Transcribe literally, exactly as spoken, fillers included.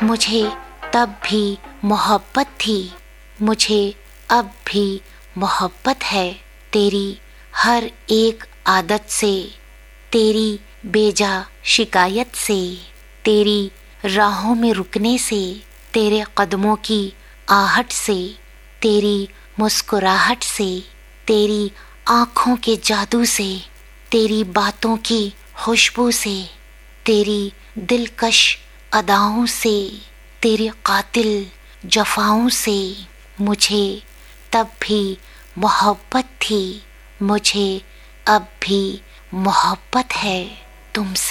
मुझे तब भी मोहब्बत थी, मुझे अब भी मोहब्बत है तेरी हर एक आदत से, तेरी बेजा शिकायत से, तेरी राहों में रुकने से, तेरे कदमों की आहट से, तेरी मुस्कुराहट से, तेरी आँखों के जादू से, तेरी बातों की खुशबू से, तेरी दिलकश अदाओं से, तेरी कातिल जफाओं से मुझे तब भी मोहब्बत थी, मुझे अब भी मोहब्बत है तुमसे।